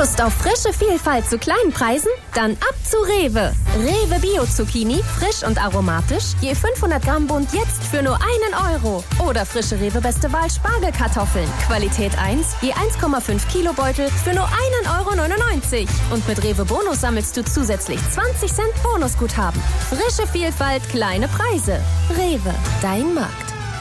Lust auf frische Vielfalt zu kleinen Preisen? Dann ab zu Rewe. Rewe Bio Zucchini, frisch und aromatisch, je 500 Gramm bunt jetzt für nur 1 Euro. Oder frische Rewe Beste Wahl Spargelkartoffeln, Qualität 1, je 1,5 Kilo Beutel für nur 1,99 Euro. Und mit Rewe Bonus sammelst du zusätzlich 20 Cent Bonusguthaben. Frische Vielfalt, kleine Preise. Rewe, dein Markt.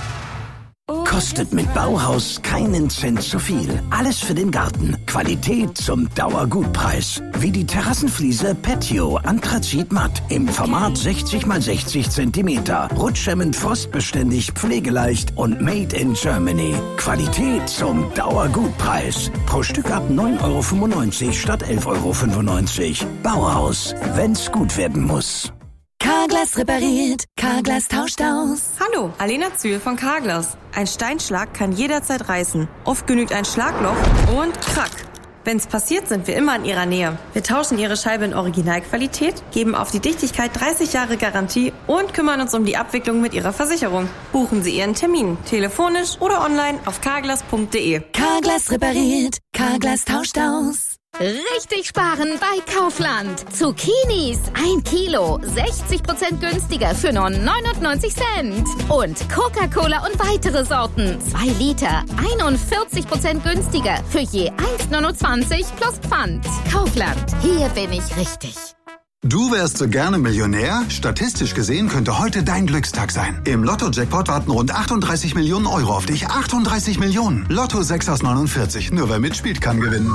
Kostet mit Bauhaus keinen Cent zu viel. Alles für den Garten. Qualität zum Dauergutpreis. Wie die Terrassenfliese Patio Anthrazit Matt im Format 60 x 60 cm. Rutschhemmend, frostbeständig, pflegeleicht und made in Germany. Qualität zum Dauergutpreis. Pro Stück ab 9,95 € statt 11,95 €. Bauhaus, wenn's gut werden muss. Carglass repariert, Carglass tauscht aus. Hallo, Alena Zühl von Carglass. Ein Steinschlag kann jederzeit reißen. Oft genügt ein Schlagloch und krack. Wenn's passiert, sind wir immer in Ihrer Nähe. Wir tauschen Ihre Scheibe in Originalqualität, geben auf die Dichtigkeit 30 Jahre Garantie und kümmern uns um die Abwicklung mit Ihrer Versicherung. Buchen Sie Ihren Termin, telefonisch oder online auf carglass.de. Carglass repariert, Carglass tauscht aus. Richtig sparen bei Kaufland. Zucchinis 1 Kilo, 60% günstiger für nur 99 Cent. Und Coca-Cola und weitere Sorten 2 Liter, 41% günstiger für je 1,29 € plus Pfand. Kaufland, hier bin ich richtig. Du wärst so gerne Millionär? Statistisch gesehen könnte heute dein Glückstag sein. Im Lotto-Jackpot warten rund 38 Millionen € auf dich. 38 Millionen. Lotto 6 aus 49. Nur wer mitspielt, kann gewinnen.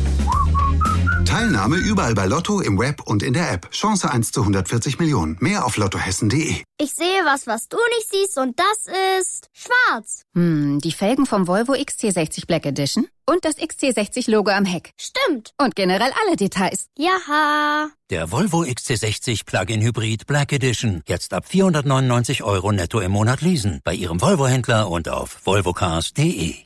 Teilnahme überall bei Lotto, im Web und in der App. Chance 1 zu 140 Millionen. Mehr auf lottohessen.de. Ich sehe was du nicht siehst und das ist schwarz. Die Felgen vom Volvo XC60 Black Edition und das XC60-Logo am Heck. Stimmt. Und generell alle Details. Jaha. Der Volvo XC60 Plug-in Hybrid Black Edition. Jetzt ab 499 € netto im Monat leasen. Bei Ihrem Volvo-Händler und auf volvocars.de.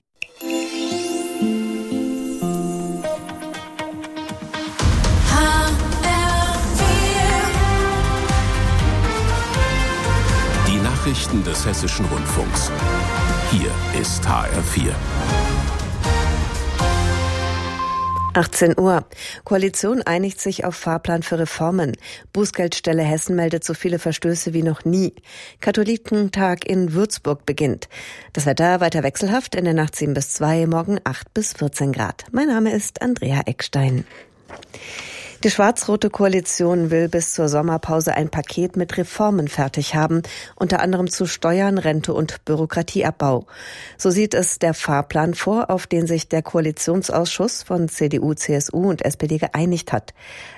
Nachrichten des Hessischen Rundfunks. Hier ist HR4. 18 Uhr. Koalition einigt sich auf Fahrplan für Reformen. Bußgeldstelle Hessen meldet so viele Verstöße wie noch nie. Katholikentag in Würzburg beginnt. Das Wetter weiter wechselhaft, in der Nacht 7 bis 2, morgen 8 bis 14 Grad. Mein Name ist Andrea Eckstein. Die schwarz-rote Koalition will bis zur Sommerpause ein Paket mit Reformen fertig haben, unter anderem zu Steuern, Rente und Bürokratieabbau. So sieht es der Fahrplan vor, auf den sich der Koalitionsausschuss von CDU, CSU und SPD geeinigt hat.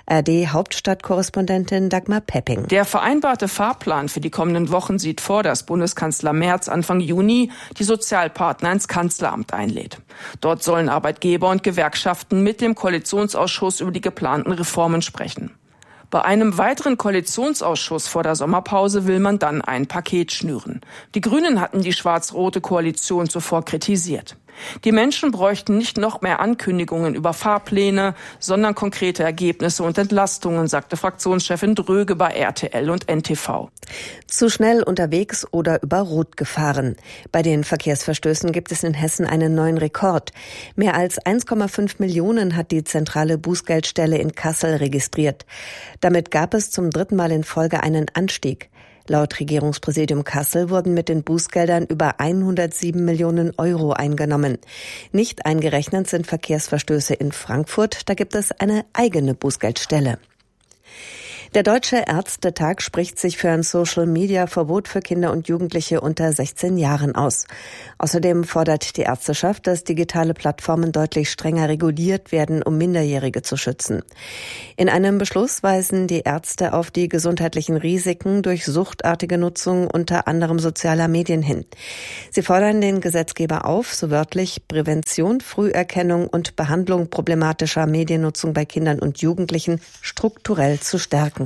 ARD-Hauptstadtkorrespondentin Dagmar Pepping. Der vereinbarte Fahrplan für die kommenden Wochen sieht vor, dass Bundeskanzler Merz Anfang Juni die Sozialpartner ins Kanzleramt einlädt. Dort sollen Arbeitgeber und Gewerkschaften mit dem Koalitionsausschuss über die geplanten Reformen sprechen. Bei einem weiteren Koalitionsausschuss vor der Sommerpause will man dann ein Paket schnüren. Die Grünen hatten die schwarz-rote Koalition zuvor kritisiert. Die Menschen bräuchten nicht noch mehr Ankündigungen über Fahrpläne, sondern konkrete Ergebnisse und Entlastungen, sagte Fraktionschefin Dröge bei RTL und NTV. Zu schnell unterwegs oder über Rot gefahren. Bei den Verkehrsverstößen gibt es in Hessen einen neuen Rekord. Mehr als 1,5 Millionen hat die zentrale Bußgeldstelle in Kassel registriert. Damit gab es zum 3. Mal in Folge einen Anstieg. Laut Regierungspräsidium Kassel wurden mit den Bußgeldern über 107 Millionen € eingenommen. Nicht eingerechnet sind Verkehrsverstöße in Frankfurt, da gibt es eine eigene Bußgeldstelle. Der Deutsche Ärztetag spricht sich für ein Social-Media-Verbot für Kinder und Jugendliche unter 16 Jahren aus. Außerdem fordert die Ärzteschaft, dass digitale Plattformen deutlich strenger reguliert werden, um Minderjährige zu schützen. In einem Beschluss weisen die Ärzte auf die gesundheitlichen Risiken durch suchtartige Nutzung unter anderem sozialer Medien hin. Sie fordern den Gesetzgeber auf, so wörtlich Prävention, Früherkennung und Behandlung problematischer Mediennutzung bei Kindern und Jugendlichen strukturell zu stärken.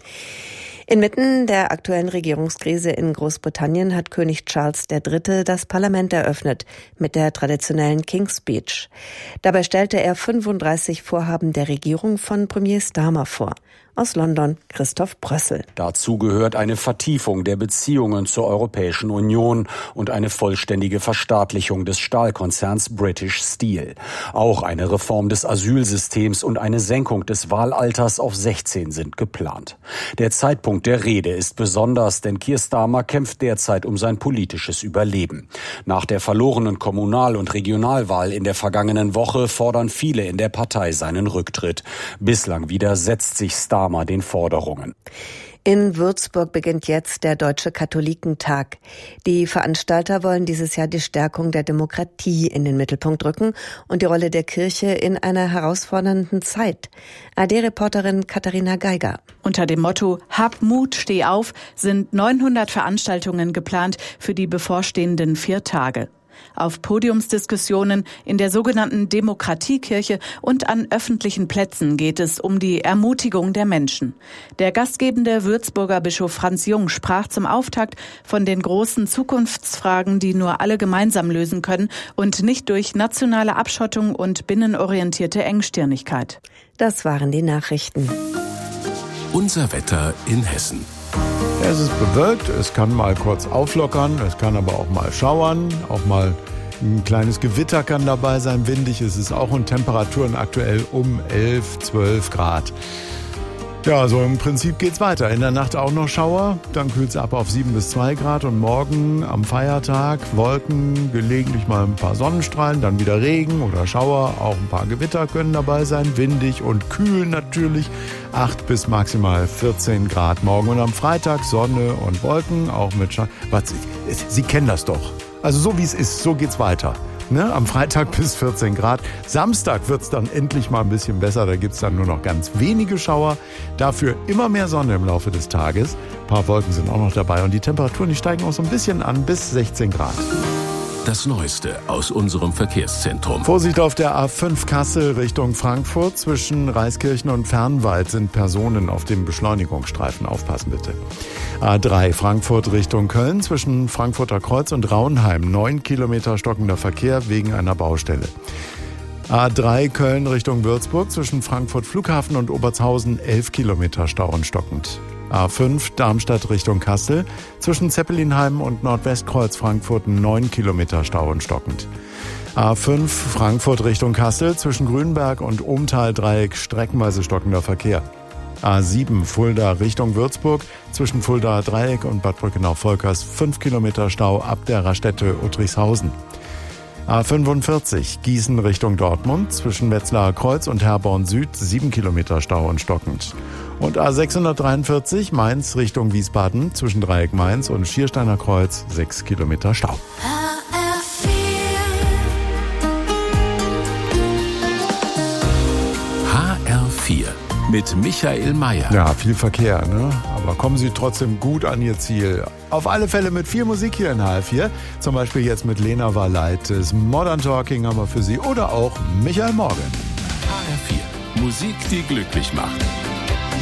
Inmitten der aktuellen Regierungskrise in Großbritannien hat König Charles III. Das Parlament eröffnet mit der traditionellen King's Speech. Dabei stellte er 35 Vorhaben der Regierung von Premier Starmer vor. Aus London Christoph Brössel. Dazu gehört eine Vertiefung der Beziehungen zur Europäischen Union und eine vollständige Verstaatlichung des Stahlkonzerns British Steel. Auch eine Reform des Asylsystems und eine Senkung des Wahlalters auf 16 sind geplant. Der Zeitpunkt der Rede ist besonders, denn Keir Starmer kämpft derzeit um sein politisches Überleben. Nach der verlorenen Kommunal- und Regionalwahl in der vergangenen Woche fordern viele in der Partei seinen Rücktritt. Bislang widersetzt sich Starmer den Forderungen. In Würzburg beginnt jetzt der Deutsche Katholikentag. Die Veranstalter wollen dieses Jahr die Stärkung der Demokratie in den Mittelpunkt rücken und die Rolle der Kirche in einer herausfordernden Zeit. ARD-Reporterin Katharina Geiger. Unter dem Motto Hab Mut, steh auf sind 900 Veranstaltungen geplant für die bevorstehenden 4 Tage. Auf Podiumsdiskussionen in der sogenannten Demokratiekirche und an öffentlichen Plätzen geht es um die Ermutigung der Menschen. Der gastgebende Würzburger Bischof Franz Jung sprach zum Auftakt von den großen Zukunftsfragen, die nur alle gemeinsam lösen können und nicht durch nationale Abschottung und binnenorientierte Engstirnigkeit. Das waren die Nachrichten. Unser Wetter in Hessen. Es ist bewölkt, es kann mal kurz auflockern, es kann aber auch mal schauern, auch mal ein kleines Gewitter kann dabei sein, windig ist es auch und Temperaturen aktuell um 11, 12 Grad. Ja, so im Prinzip geht's weiter. In der Nacht auch noch Schauer, dann kühlt's ab auf 7 bis 2 Grad und morgen am Feiertag Wolken, gelegentlich mal ein paar Sonnenstrahlen, dann wieder Regen oder Schauer, auch ein paar Gewitter können dabei sein, windig und kühl natürlich, 8 bis maximal 14 Grad morgen und am Freitag Sonne und Wolken, auch mit Sie kennen das doch. Also so wie es ist, so geht's weiter. Ne, am Freitag bis 14 Grad. Samstag wird's dann endlich mal ein bisschen besser. Da gibt's dann nur noch ganz wenige Schauer. Dafür immer mehr Sonne im Laufe des Tages. Ein paar Wolken sind auch noch dabei. Und die Temperaturen, die steigen auch so ein bisschen an bis 16 Grad. Das Neueste aus unserem Verkehrszentrum. Vorsicht auf der A5 Kassel Richtung Frankfurt. Zwischen Reiskirchen und Fernwald sind Personen auf dem Beschleunigungsstreifen. Aufpassen bitte. A3 Frankfurt Richtung Köln. Zwischen Frankfurter Kreuz und Raunheim 9 Kilometer stockender Verkehr wegen einer Baustelle. A3 Köln Richtung Würzburg. Zwischen Frankfurt Flughafen und Obertshausen 11 Kilometer Stau und stockend. A5 Darmstadt Richtung Kassel. Zwischen Zeppelinheim und Nordwestkreuz Frankfurt 9 Kilometer Stau und stockend. A5 Frankfurt Richtung Kassel. Zwischen Grünberg und Ohmtal-Dreieck streckenweise stockender Verkehr. A7 Fulda Richtung Würzburg. Zwischen Fulda Dreieck und Bad Brückenau-Volkers 5 Kilometer Stau ab der Raststätte Uttrichshausen. A45 Gießen Richtung Dortmund. Zwischen Wetzlarer Kreuz und Herborn Süd 7 Kilometer Stau und stockend. Und A643 Mainz Richtung Wiesbaden. Zwischen Dreieck Mainz und Schiersteiner Kreuz 6 Kilometer Stau. HR4 mit Michael Mayer. Ja, viel Verkehr, ne? Aber kommen Sie trotzdem gut an Ihr Ziel. Auf alle Fälle mit viel Musik hier in HR4. Zum Beispiel jetzt mit Lena Valaitis. Modern Talking haben wir für Sie. Oder auch Michael Morgan. HR4. Musik, die glücklich macht.